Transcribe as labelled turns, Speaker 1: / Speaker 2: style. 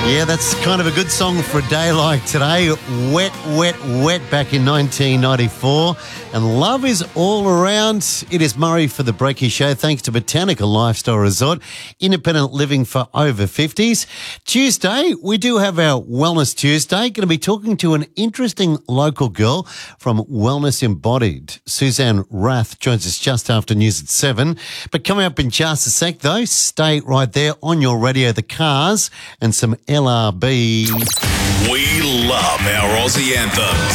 Speaker 1: Yeah, that's kind of a good song for a day like today. Wet, wet, wet back in 1994. And love is all around. It is Murray for the Breaky Show, thanks to Botanical Lifestyle Resort, independent living for over 50s. Tuesday, we do have our Wellness Tuesday. Going to be talking to an interesting local girl from Wellness Embodied. Suzanne Rath joins us just after news at 7. But coming up in just a sec, though, stay right there on your radio, the Cars, and some LRB.
Speaker 2: We love our Aussie anthems.